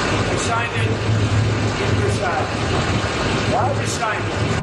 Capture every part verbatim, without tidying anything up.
I signed it in Versailles. Why we signed it?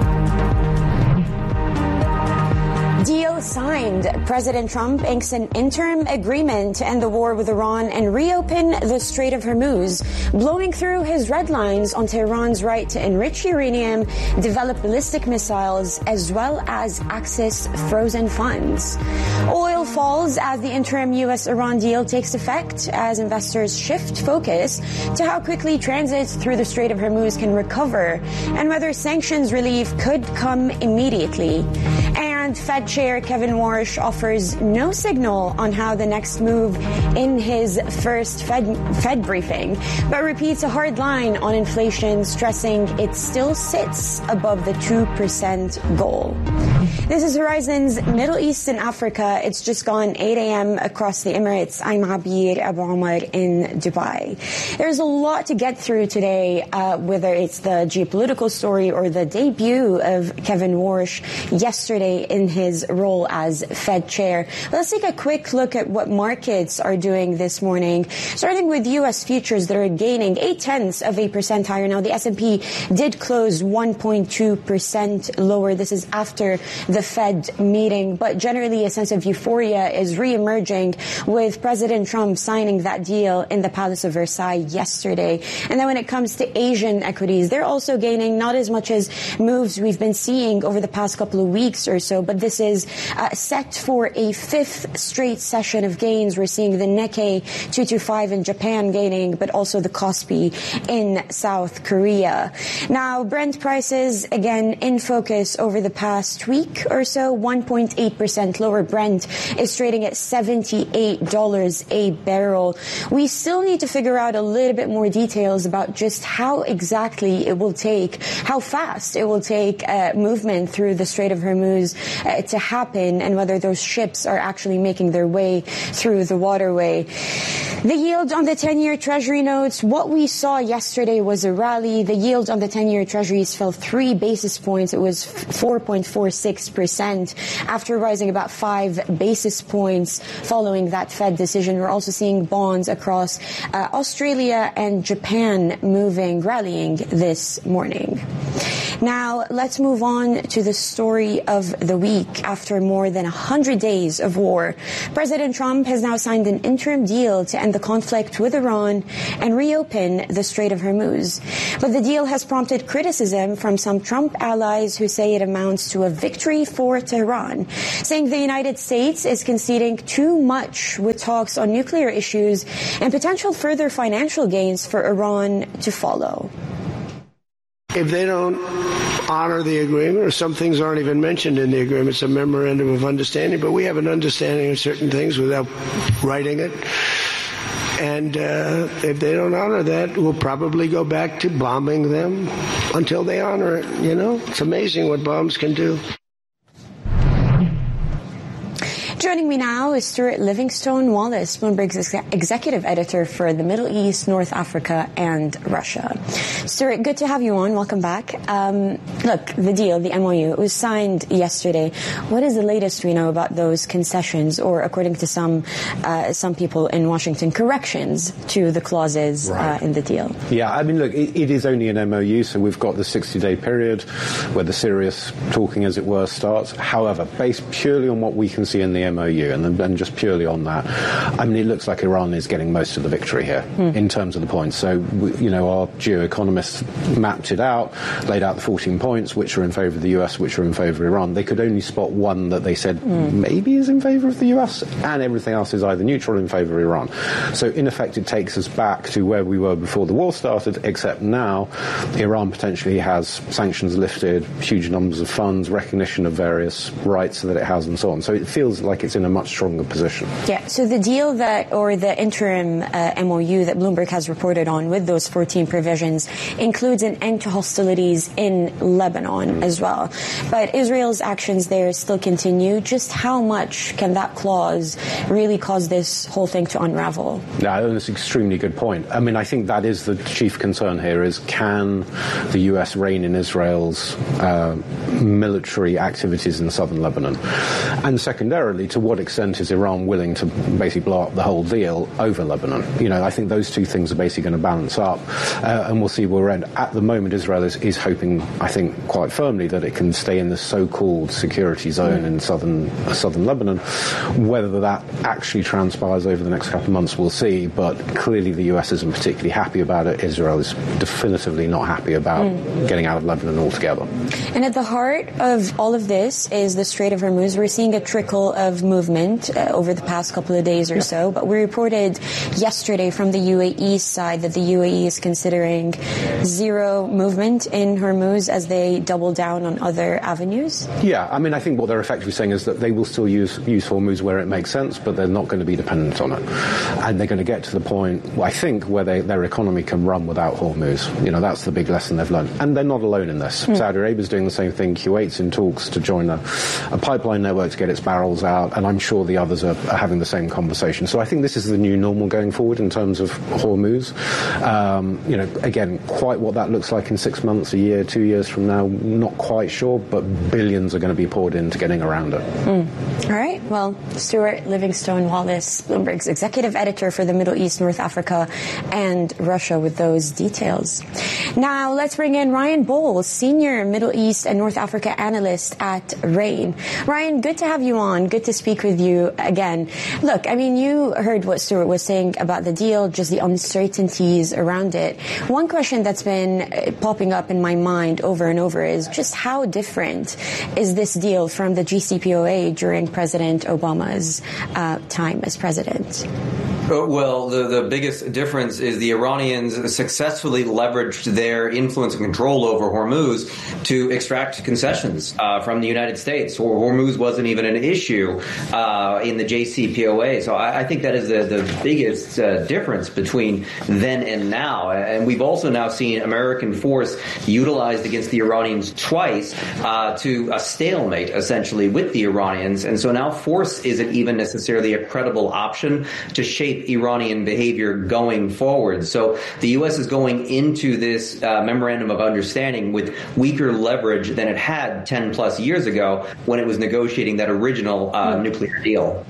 Deal signed. President Trump inks an interim agreement to end the war with Iran and reopen the Strait of Hormuz, blowing through his red lines on Tehran's right to enrich uranium, develop ballistic missiles, as well as access frozen funds. Oil falls as the interim U S Iran deal takes effect as investors shift focus to how quickly transit through the Strait of Hormuz can recover and whether sanctions relief could come immediately. And Fed Chair Kevin Warsh offers no signal on how the next move in his first Fed, Fed briefing, but repeats a hard line on inflation, stressing it still sits above the two percent goal. This is Horizon's Middle East and Africa. It's just gone eight a.m. across the Emirates. I'm Abir Abu Omar in Dubai. There's a lot to get through today, uh, whether it's the geopolitical story or the debut of Kevin Warsh yesterday in his role as Fed chair. Let's take a quick look at what markets are doing this morning, starting with U S futures that are gaining eight tenths of a percent higher. Now, the S and P did close one point two percent lower. This is after the Fed meeting, but generally a sense of euphoria is reemerging with President Trump signing that deal in the Palace of Versailles yesterday. And then when it comes to Asian equities, they're also gaining, not as much as moves we've been seeing over the past couple of weeks or so, but this is uh, set for a fifth straight session of gains. We're seeing the Nikkei two twenty-five in Japan gaining, but also the Kospi in South Korea. Now, Brent prices, again, in focus over the past week or so, one point eight percent lower. Brent is trading at seventy-eight dollars a barrel. We still need to figure out a little bit more details about just how exactly it will take, how fast it will take uh, movement through the Strait of Hormuz uh, to happen, and whether those ships are actually making their way through the waterway. The yield on the ten-year Treasury notes, what we saw yesterday was a rally. The yield on the ten-year Treasuries fell three basis points. It was four point four six percent after rising about five basis points following that Fed decision. We're also seeing bonds across uh, Australia and Japan moving, rallying this morning. Now, let's move on to the story of the week. After more than one hundred days of war, President Trump has now signed an interim deal to end the conflict with Iran and reopen the Strait of Hormuz. But the deal has prompted criticism from some Trump allies who say it amounts to a victory for Tehran, saying the United States is conceding too much with talks on nuclear issues and potential further financial gains for Iran to follow. If they don't honor the agreement, or some things aren't even mentioned in the agreement, it's a memorandum of understanding, but we have an understanding of certain things without writing it. And uh, if they don't honor that, we'll probably go back to bombing them until they honor it. You know, it's amazing what bombs can do. Joining me now is Stuart Livingstone Wallace, Bloomberg's ex- executive editor for the Middle East, North Africa, and Russia. Stuart, good to have you on. Welcome back. Um, look, the deal, the M O U, it was signed yesterday. What is the latest we know about those concessions, or according to some uh, some people in Washington, corrections to the clauses right. uh, in the deal? Yeah, I mean, look, it, it is only an M O U, so we've got the sixty-day period where the serious talking, as it were, starts. However, based purely on what we can see in the M O U, and then just purely on that, I mean, it looks like Iran is getting most of the victory here mm. in terms of the points. So, you know, our geoeconomists mapped it out, laid out the fourteen points, which are in favour of the U S, which are in favour of Iran. They could only spot one that they said mm. maybe is in favour of the U S, and everything else is either neutral or in favour of Iran. So, in effect, it takes us back to where we were before the war started, except now Iran potentially has sanctions lifted, huge numbers of funds, recognition of various rights that it has, and so on. So it feels like it's in a much stronger position. Yeah, so the deal that, or the interim uh, M O U that Bloomberg has reported on with those fourteen provisions includes an end to hostilities in Lebanon mm. as well. But Israel's actions there still continue. Just how much can that clause really cause this whole thing to unravel? Yeah, that's an extremely good point. I mean, I think that is the chief concern here, is can the U S rein in Israel's uh, military activities in southern Lebanon? And secondarily, to what extent is Iran willing to basically blow up the whole deal over Lebanon? You know, I think those two things are basically going to balance up, uh, and we'll see where we're at. At the moment, Israel is, is hoping, I think, quite firmly that it can stay in the so-called security zone in southern uh, southern Lebanon. Whether that actually transpires over the next couple of months, we'll see, but clearly the U S isn't particularly happy about it. Israel is definitively not happy about mm. getting out of Lebanon altogether. And at the heart of all of this is the Strait of Hormuz. We're seeing a trickle of movement uh, over the past couple of days or yeah. so, but we reported yesterday from the U A E side that the U A E is considering zero movement in Hormuz as they double down on other avenues. Yeah, I mean, I think what they're effectively saying is that they will still use, use Hormuz where it makes sense, but they're not going to be dependent on it. And they're going to get to the point, I think, where they, their economy can run without Hormuz. You know, that's the big lesson they've learned. And they're not alone in this. Mm. Saudi Arabia's doing the same thing. Kuwait's in talks to join a, a pipeline network to get its barrels out, and I'm sure the others are, are having the same conversation. So I think this is the new normal going forward in terms of Hormuz. Um, you know, again, quite what that looks like in six months, a year, two years from now, not quite sure, but billions are going to be poured into getting around it. Mm. All right. Well, Stuart Livingstone Wallace, Bloomberg's executive editor for the Middle East, North Africa, and Russia, with those details. Now, let's bring in Ryan Bowles, senior Middle East and North Africa analyst at RAIN. Ryan, good to have you on. Good to speak with you again. Look, I mean, you heard what Stuart was saying about the deal, just the uncertainties around it. One question that's been popping up in my mind over and over is just how different is this deal from the J C P O A during President Obama's uh, time as president? Well, the, the biggest difference is the Iranians successfully leveraged their influence and control over Hormuz to extract concessions uh, from the United States. Hormuz wasn't even an issue uh, in the J C P O A. So I, I think that is the, the biggest uh, difference between then and now. And we've also now seen American force utilized against the Iranians twice uh, to a stalemate, essentially, with the Iranians. And so now force isn't even necessarily a credible option to shape Iranian behavior going forward. So the U S is going into this uh, memorandum of understanding with weaker leverage than it had ten plus years ago when it was negotiating that original uh, mm. nuclear deal.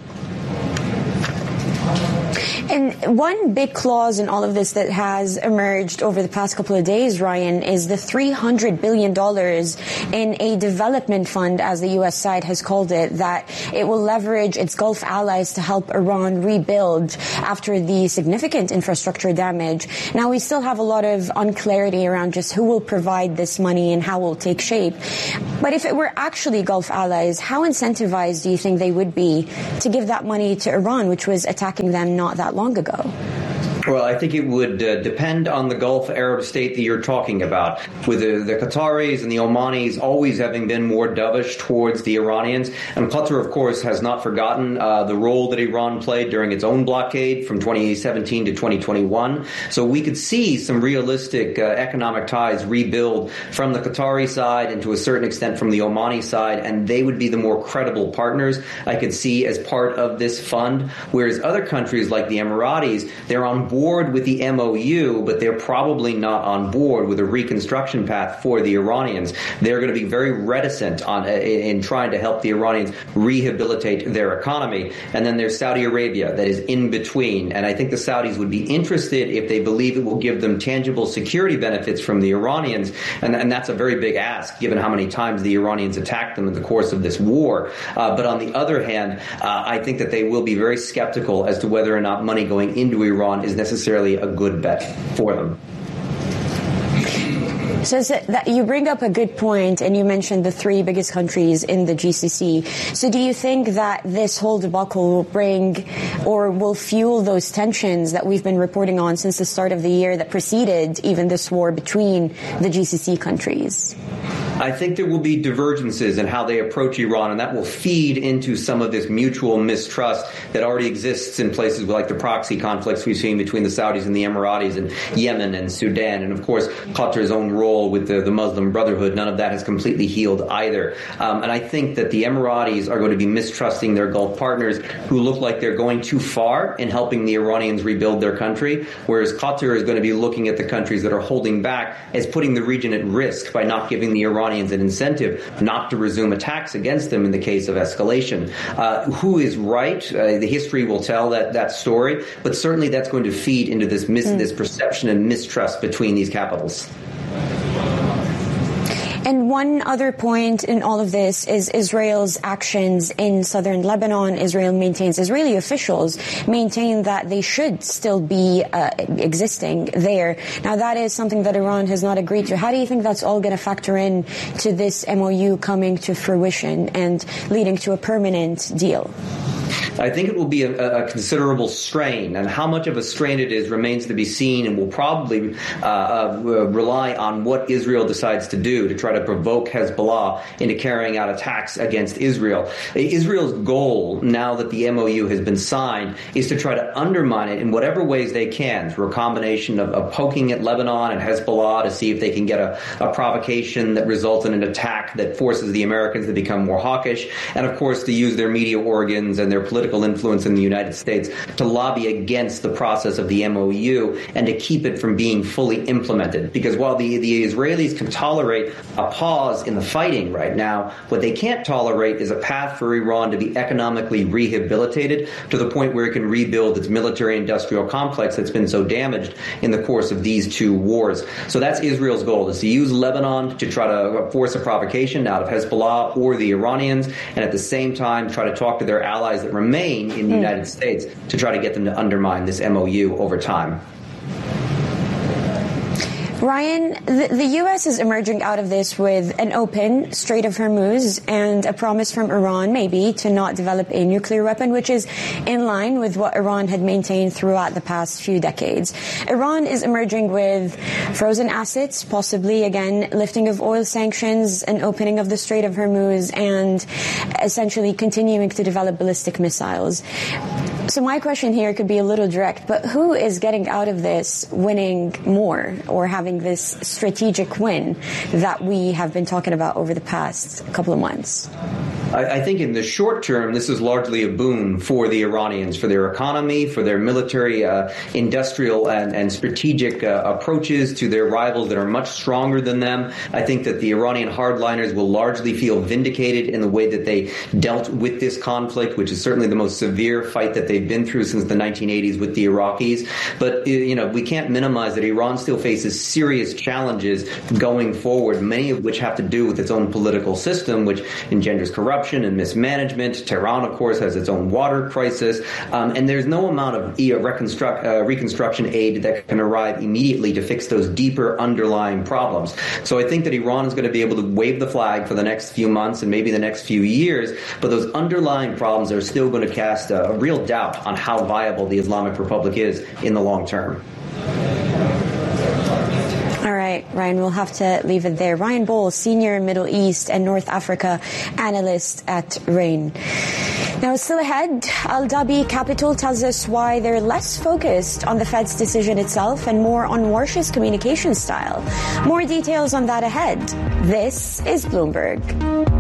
And one big clause in all of this that has emerged over the past couple of days, Ryan, is the three hundred billion dollars in a development fund, as the U S side has called it, that it will leverage its Gulf allies to help Iran rebuild after the significant infrastructure damage. Now, we still have a lot of unclarity around just who will provide this money and how it will take shape. But if it were actually Gulf allies, how incentivized do you think they would be to give that money to Iran, which was attacking them not that long ago? Well, I think it would uh, depend on the Gulf Arab state that you're talking about, with the, the Qataris and the Omanis always having been more dovish towards the Iranians. And Qatar, of course, has not forgotten uh, the role that Iran played during its own blockade from twenty seventeen to twenty twenty-one. So we could see some realistic uh, economic ties rebuild from the Qatari side and to a certain extent from the Omani side, and they would be the more credible partners I could see as part of this fund, whereas other countries like the Emiratis, they're on board board with the M O U, but they're probably not on board with a reconstruction path for the Iranians. They're going to be very reticent on in trying to help the Iranians rehabilitate their economy. And then there's Saudi Arabia that is in between. And I think the Saudis would be interested if they believe it will give them tangible security benefits from the Iranians. And, and that's a very big ask, given how many times the Iranians attacked them in the course of this war. Uh, but on the other hand, uh, I think that they will be very skeptical as to whether or not money going into Iran is necessarily a good bet for them. So that you bring up a good point, and you mentioned the three biggest countries in the G C C. So do you think that this whole debacle will bring or will fuel those tensions that we've been reporting on since the start of the year that preceded even this war between the G C C countries? I think there will be divergences in how they approach Iran, and that will feed into some of this mutual mistrust that already exists in places like the proxy conflicts we've seen between the Saudis and the Emiratis and Yemen and Sudan. And, of course, Qatar's own role with the, the Muslim Brotherhood. None of that has completely healed either. Um, and I think that the Emiratis are going to be mistrusting their Gulf partners who look like they're going too far in helping the Iranians rebuild their country, whereas Qatar is going to be looking at the countries that are holding back as putting the region at risk by not giving the Iranians Iranians an incentive not to resume attacks against them in the case of escalation. Uh, who is right? Uh, the history will tell that, that story, but certainly that's going to feed into this mis- mm. this perception and mistrust between these capitals. And one other point in all of this is Israel's actions in southern Lebanon. Israel maintains, Israeli officials maintain that they should still be uh, existing there. Now, that is something that Iran has not agreed to. How do you think that's all going to factor in to this M O U coming to fruition and leading to a permanent deal? I think it will be a, a considerable strain, and how much of a strain it is remains to be seen, and will probably uh, uh, rely on what Israel decides to do to try to provoke Hezbollah into carrying out attacks against Israel. Israel's goal, now that the M O U has been signed, is to try to undermine it in whatever ways they can, through a combination of, of poking at Lebanon and Hezbollah to see if they can get a, a provocation that results in an attack that forces the Americans to become more hawkish, and of course to use their media organs and their political influence in the United States to lobby against the process of the M O U and to keep it from being fully implemented. Because while the, the Israelis can tolerate a pause in the fighting right now, what they can't tolerate is a path for Iran to be economically rehabilitated to the point where it can rebuild its military-industrial complex that's been so damaged in the course of these two wars. So that's Israel's goal, is to use Lebanon to try to force a provocation out of Hezbollah or the Iranians, and at the same time try to talk to their allies that remain in the United States to try to get them to undermine this M O U over time. Ryan, the, the U S is emerging out of this with an open Strait of Hormuz and a promise from Iran, maybe, to not develop a nuclear weapon, which is in line with what Iran had maintained throughout the past few decades. Iran is emerging with frozen assets, possibly, again, lifting of oil sanctions, an opening of the Strait of Hormuz, and essentially continuing to develop ballistic missiles. So my question here could be a little direct, but who is getting out of this winning more or having this strategic win that we have been talking about over the past couple of months? I, I think in the short term, this is largely a boon for the Iranians, for their economy, for their military, uh, industrial, and, and strategic uh, approaches to their rivals that are much stronger than them. I think that the Iranian hardliners will largely feel vindicated in the way that they dealt with this conflict, which is certainly the most severe fight that they've been through since the nineteen eighties with the Iraqis. But, you know, we can't minimize that Iran still faces serious challenges going forward, many of which have to do with its own political system, which engenders corruption and mismanagement. Tehran, of course, has its own water crisis. Um, and there's no amount of uh, reconstruct, uh, reconstruction aid that can arrive immediately to fix those deeper underlying problems. So I think that Iran is going to be able to wave the flag for the next few months and maybe the next few years, but those underlying problems are still going to cast a, a real doubt on how viable the Islamic Republic is in the long term. All right, Ryan, we'll have to leave it there. Ryan Bowles, Senior Middle East and North Africa Analyst at RAIN. Now, still ahead, Al Dhabi Capital tells us why they're less focused on the Fed's decision itself and more on Warsh's communication style. More details on that ahead. This is Bloomberg.